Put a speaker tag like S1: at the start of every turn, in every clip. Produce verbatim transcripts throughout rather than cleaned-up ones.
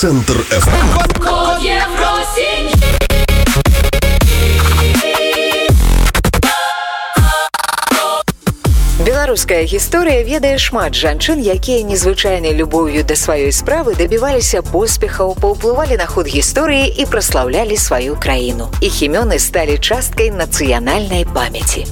S1: Центр эф эм.
S2: Беларуская гісторыя ведае шмат жанчын, якія незвычайнай любоўю да сваёй справы дабіваліся поспехаў, паўплывалі на ход гісторыі і праслаўлялі сваю краіну. Іх імёны сталі часткай нацыянальнай памяці.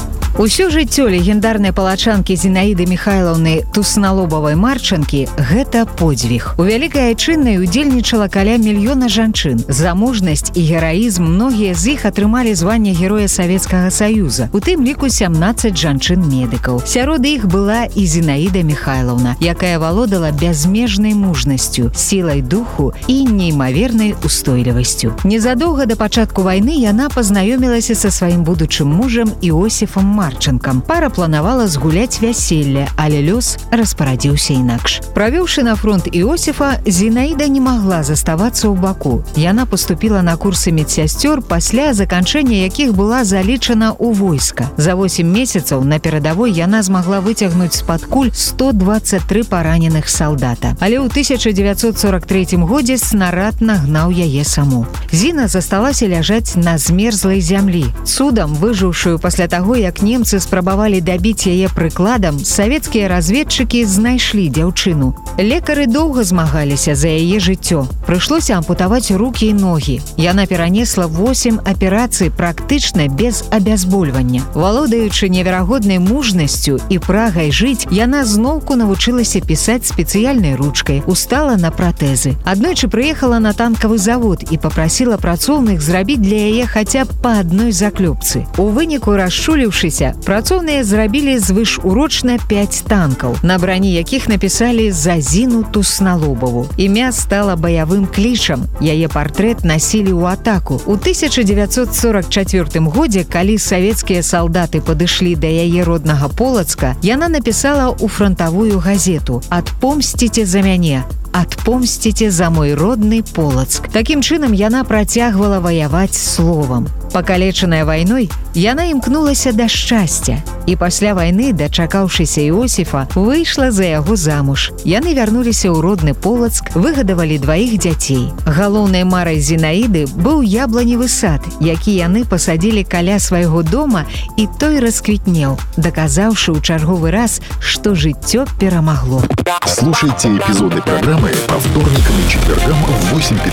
S2: Усё жыццё легендарнай палачанкі Зінаіды Міхайлаўны Тусналобавай-Марчанкі – гэта подзвіг. У вялікай айчыннай удзельнічала каля мільёна жанчын. За мужнасць і гераізм многія з іх атрымалі званне Героя Савецкага Саюза. У тым ліку сямнаццаць жанчын-медыкаў. Сярод іх была і Зінаіда Міхайлаўна, якая валодала бязмежнай мужнасцю, сілай духу і неймавернай устойлівасцю. Незадоўга да пачатку вайны яна пазнаёмілася са сваім будучым мужам Іосіфам Марчанкам. Пара планавала згуляць вяселле, але лёс распарадзіўся інакш. Правёўшы на фронт Іосіфа, Зінаіда не магла заставацца ў баку. Яна паступіла на курсы медсясцёр, пасля заканчэння якіх была залічана ў войска. За восем месяцаў на перадавой яна змагла выцягнуць з-пад куль сто дваццаць тры параненых салдата. Але ў тысяча дзевяцьсот сорак трэцім годзе снарад нагнаў яе саму. Зіна засталася ляжаць на змерзлай зямлі. Цудам выжыўшую пасля таго, як немцы спрабавалі дабіць яе прыкладам, савецкія разведчыкі знайшлі дзяўчыну. Лекары доўга змагаліся за яе жыццё. Прыйшлося ампутаваць рукі і ногі. Яна перанесла восем аперацый практычна без абязбольвання. Валодаючы неверагоднай мужнасцю і прагай жыць, яна зноўку навучылася пісаць спецыяльнай ручкай, устала на пратэзы. Аднойчы прыехала на танкавы завод і папрасіла працоўных зрабіць для яе хаця б па адной заклёпцы. У выніку, расчуліўшыся, працоўныя зрабілі звышурочна пяць танкаў, на брані якіх напісалі «За Зіну Тусналобаву». Імя стала баявым клічам. Яе партрэт насілі ў атаку. У тысяча дзевяцьсот сорак чацвёртым годзе, калі савецкія салдаты падышлі да яе роднага Полацка, яна напісала ў франтавую газету «Адпомсціце за мяне». «Адпомсціце за мой родны Полацк». Такім чынам яна працягвала ваяваць словам. Пакалечаная вайной, яна імкнулася да шчасця. І пасля вайны, дачакаўшыся Іосіфа, выйшла за яго замуж. Яны вярнуліся ў родны Полацк, выгадавалі дваіх дзяцей. Галоўнай марай Зінаіды быў ябланевы сад, які яны пасадзілі каля свайго дома, і той расквітнеў, даказаўшы ў чарговы раз, што жыццё перамагло.
S1: Слушайте эпизоды программы по вторникам и четвергам в восемь